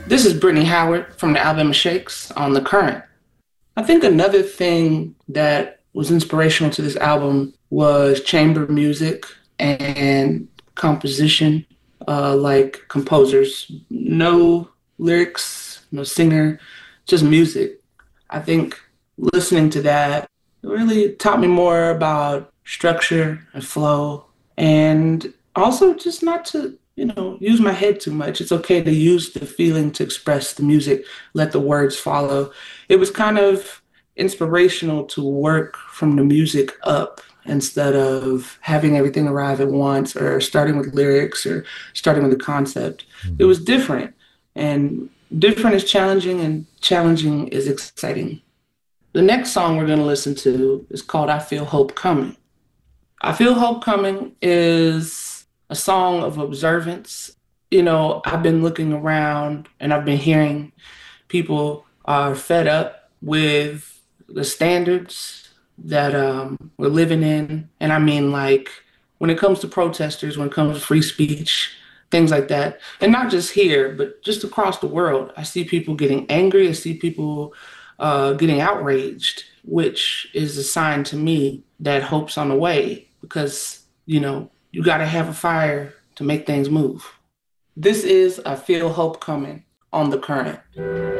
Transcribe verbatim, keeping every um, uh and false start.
This is Brittany Howard from the Alabama Shakes on The Current. I think another thing that was inspirational to this album was chamber music and composition, uh, like composers. No lyrics, no singer, just music. I think listening to that really taught me more about structure and flow, and also just not to, you know, use my head too much. It's okay to use the feeling to express the music, let the words follow. It was kind of inspirational to work from the music up instead of having everything arrive at once or starting with lyrics or starting with the concept. It Mhm. was different, and different is challenging and challenging is exciting. The next song we're going to listen to is called I Feel Hope Coming. I Feel Hope Coming is a song of observance. You know, I've been looking around and I've been hearing people are fed up with the standards that um, we're living in. And I mean, like, when it comes to protesters, when it comes to free speech, things like that. And not just here, but just across the world. I see people getting angry. I see people uh, getting outraged, which is a sign to me that hope's on the way because, you know, you got to have a fire to make things move. This is I Feel Hope Coming on The Current.